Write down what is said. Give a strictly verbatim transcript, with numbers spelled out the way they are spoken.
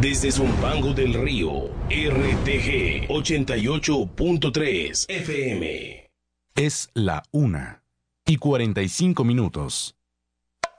Desde Zumpango del Río, R T G ochenta y ocho punto tres F M. Es la una y cuarenta y cinco minutos.